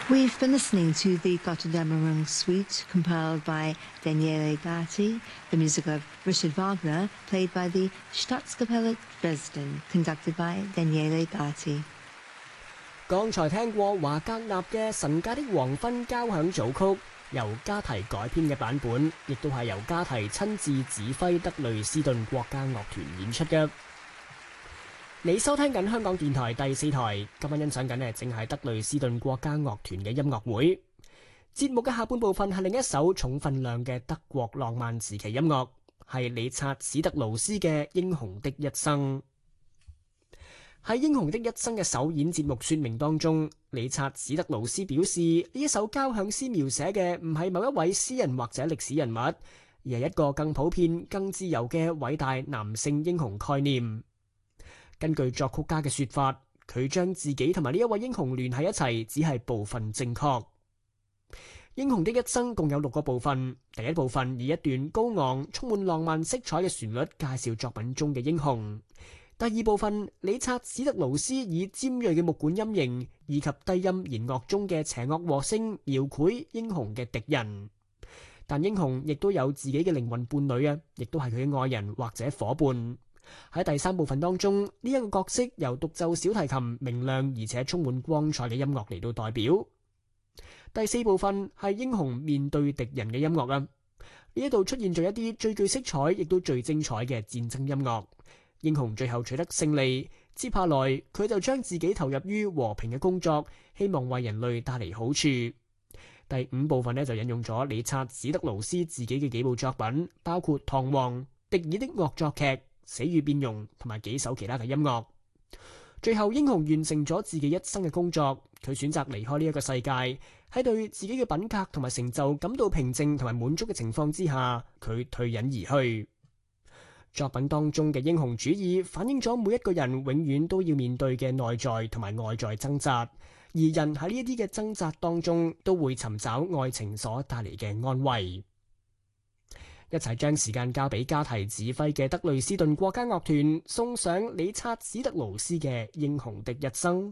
We've been listening to the Götterdämmerung Suite, compiled by Daniele Gatti, the music of Richard Wagner, played by the Staatskapelle Dresden, conducted by Daniele Gatti. 剛才聽過華格納嘅《神界的黃昏》交響組曲，由加提改編嘅版本，亦都係由加提親自指揮德累斯頓國家樂團演出嘅。你收聽緊香港電台第4台，今晚欣賞緊呢正係德累斯頓國家樂團嘅音樂會。節目嘅下半部分係另一首重分量嘅德國浪漫時期音樂，係理察史特勞斯嘅《英雄的一生》。喺《英雄的一生》嘅首演節目說明當中，理察史特勞斯表示呢一首交響詩描寫嘅唔係某一位詩人或者歷史人物，而係一個更普遍、更自由嘅偉大男性英雄概念。根據作曲家嘅說法，佢將自己同埋呢一位英雄聯繫一齊，只係部分正確。英雄的一生共有6個部分，第一部分以一段高昂、充滿浪漫色彩嘅旋律介紹作品中嘅英雄。第二部分，理察史特勞斯以尖銳嘅木管音型以及低音弦樂中嘅邪惡和聲描繪英雄嘅敵人。但英雄亦都有自己嘅靈魂伴侶啊，亦都係佢嘅愛人或者伙伴。喺第三部分當中，呢一個角色由獨奏小提琴明亮而且充滿光彩嘅音樂嚟到代表。第四部分係英雄面對敵人嘅音樂啊，呢一度出現咗一啲最具色彩亦都最精彩嘅戰爭音樂。英雄最後取得勝利，接下來佢就將自己投入於和平嘅工作，希望為人類帶嚟好處。第五部分呢，就引用咗理察史特勞斯自己嘅幾部作品，包括《唐璜》、迪爾的惡作劇、死與變容同埋幾首其他嘅音樂。最後英雄完成咗自己一生嘅工作，佢選擇離開呢一個世界，喺對自己嘅品格同埋成就感到平靜同埋滿足嘅情況之下，佢退隱而去。作品當中嘅英雄主義反映咗每一個人永遠都要面對嘅內在同埋外在掙扎，而人喺呢一啲嘅掙扎當中都會尋找愛情所帶嚟嘅安慰。一齊將時間交俾加提指揮嘅德累斯頓國家樂團，送上理察史特勞斯嘅《英雄的一生》。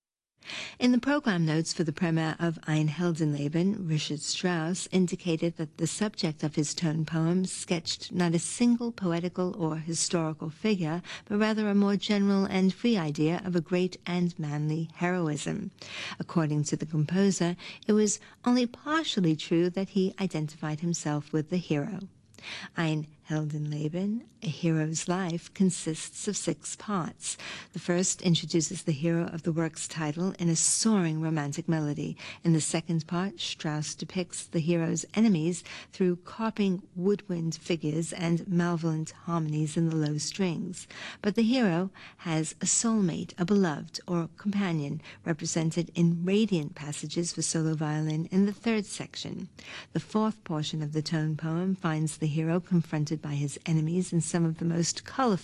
In the program notes for the premiere of Ein Heldenleben, Richard Strauss indicated that the subject of his tone poem sketched not a single poetical or historical figure, but rather a more general and free idea of a great and manly heroism. According to the composer, it was only partially true that he identified himself with the hero. Ein Heldenleben, A Hero's Life, consists of 6 parts. The first introduces the hero of the work's title in a soaring romantic melody. In the second part, Strauss depicts the hero's enemies through carping woodwind figures and malevolent harmonies in the low strings. But the hero has a soulmate, a beloved, or companion, represented in radiant passages for solo violin in the third section. The fourth portion of the tone poem finds the hero confronted by his enemies in some of the most colorful